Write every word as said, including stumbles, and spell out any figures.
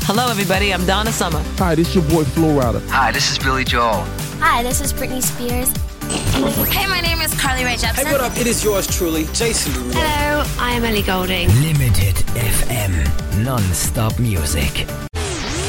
Hello, everybody. I'm Donna Summer. Hi, this your boy Flo Rida. Hi, this is Billy Joel. Hi, this is Britney Spears. Hey, my name is Carly Rae Jepsen. Hey, what up? It is yours truly, Jason Derulo. Hello, I am Ellie Goulding. Limited F M. Non-stop music.